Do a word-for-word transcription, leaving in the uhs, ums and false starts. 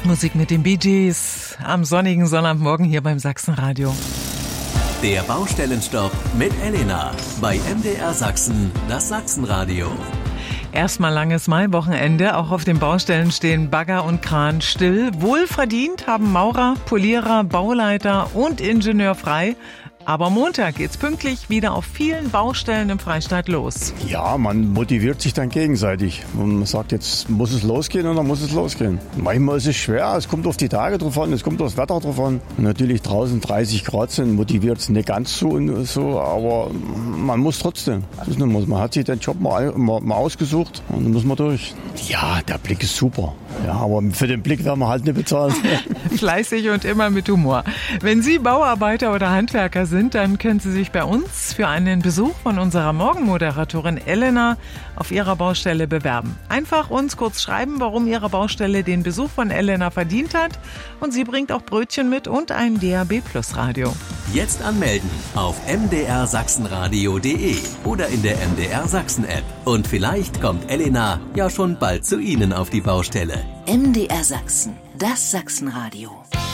Musik mit den Bee Gees am sonnigen Sonnabendmorgen hier beim Sachsenradio. Der Baustellenstopp mit Elena bei M D R Sachsen, das Sachsenradio. Erstmal langes Maiwochenende. Auch auf den Baustellen stehen Bagger und Kran still. Wohlverdient haben Maurer, Polierer, Bauleiter und Ingenieur frei. Aber Montag geht's pünktlich wieder auf vielen Baustellen im Freistaat los. Ja, man motiviert sich dann gegenseitig. Und man sagt, jetzt muss es losgehen und dann muss es losgehen. Manchmal ist es schwer, es kommt auf die Tage drauf an, es kommt aufs Wetter drauf an. Und natürlich draußen dreißig Grad sind, motiviert es nicht ganz so und so, aber man muss trotzdem. Das ist nicht, man hat sich den Job mal, mal, mal ausgesucht und dann muss man durch. Ja, der Blick ist super. Ja, aber für den Blick werden wir halt nicht bezahlt. Fleißig und immer mit Humor. Wenn Sie Bauarbeiter oder Handwerker sind, dann können Sie sich bei uns für einen Besuch von unserer Morgenmoderatorin Elena auf ihrer Baustelle bewerben. Einfach uns kurz schreiben, warum Ihre Baustelle den Besuch von Elena verdient hat. Und sie bringt auch Brötchen mit und ein D A B Plus Radio. Jetzt anmelden auf m d r sachsenradio punkt d e oder in der M D R Sachsen App. Und vielleicht kommt Elena ja schon bald zu Ihnen auf die Baustelle. M D R Sachsen, das Sachsenradio.